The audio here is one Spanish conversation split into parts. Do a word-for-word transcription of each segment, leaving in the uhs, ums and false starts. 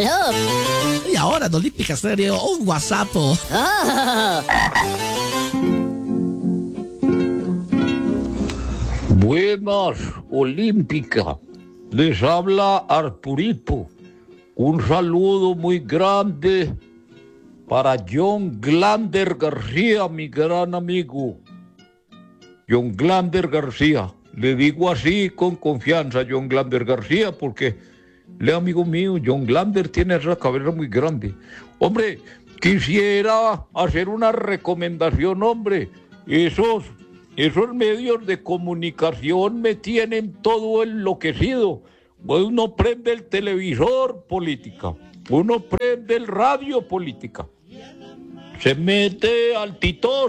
Aló. Y ahora en Olímpica Estéreo, un WhatsApp. Oh. Buenas, Olímpica. Les habla Arturito. Un saludo muy grande para John Glander García, mi gran amigo. John Glander García. Le digo así con confianza, John Glander García, porque le amigo mío, John Glander tiene esa cabeza muy grande. Hombre, quisiera hacer una recomendación, hombre. Esos, esos medios de comunicación me tienen todo enloquecido. Uno prende el televisor, política. Uno prende el radio, política. Se mete al Titos,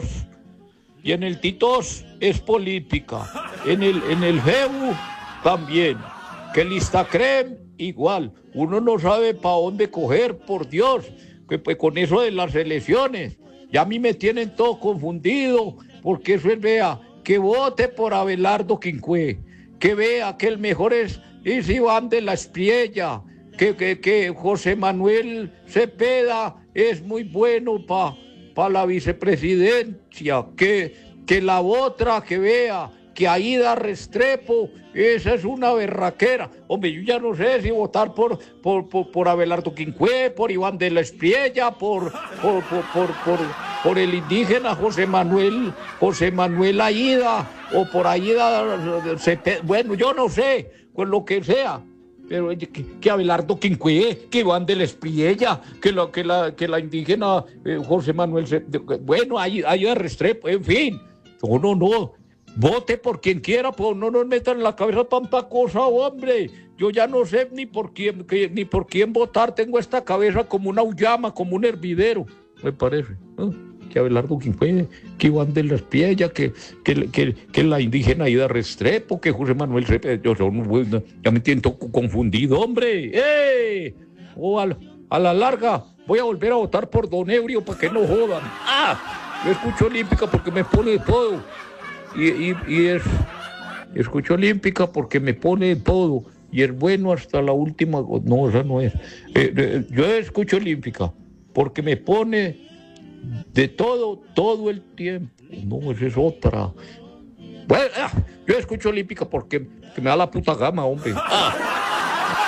y en el Titos es política. En el, en el Jebu también. Que el Instacrem igual. Uno no sabe para dónde coger, por Dios. Que pues con eso de las elecciones, ya a mí me tienen todo confundido, porque eso es, vea, que vote por Abelardo Quincué, que vea que el mejor es, es Iván de la Espriella, que, que, que José Manuel Cepeda es muy bueno para pa la vicepresidencia, que, que la otra, que vea, que Aida Restrepo, esa es una berraquera. Hombre, yo ya no sé si votar por, por, por, por Abelardo Quincué, por Iván de la Espriella, por, por, por, por, por, por el indígena José Manuel, José Manuel Aida, o por Aida Cepeda. Bueno, yo no sé, con lo que sea. Pero que, que Abelardo Quincué, que Iván de la Espriella, que la, que la, que la indígena eh, José Manuel Cepeda. Bueno, Aida Restrepo, en fin. No, no, no. Vote por quien quiera, pues no nos metan en la cabeza tanta cosa, hombre. Yo ya no sé ni por quién, que, ni por quién votar. Tengo esta cabeza como una uyama, como un hervidero, me parece, ¿no? Que Abelardo Quincué, que Iván de la Espriella, que, que, que, que la indígena Aida Restrepo, que José Manuel Cepeda. Yo son, ya me siento confundido, hombre. ¡Eh! O a, a la larga voy a volver a votar por Don Eurio para que no jodan. ¡Ah! Yo escucho Olímpica porque me pone de todo. Y, y, y es, escucho Olímpica porque me pone de todo y es bueno hasta la última. No, esa no es. Eh, eh, yo escucho Olímpica porque me pone de todo, todo el tiempo. No, esa es otra. Bueno, ah, yo escucho Olímpica porque que me da la puta gama, hombre. Ah.